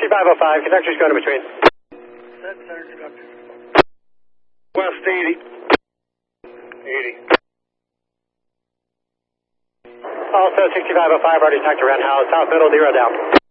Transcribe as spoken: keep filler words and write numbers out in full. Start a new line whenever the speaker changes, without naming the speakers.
sixty-five oh five, conductor's going in between.
Set center conductor.
West eighty.
eighty.
Also sixty-five oh five, already talked to Ren House, south middle, zero down.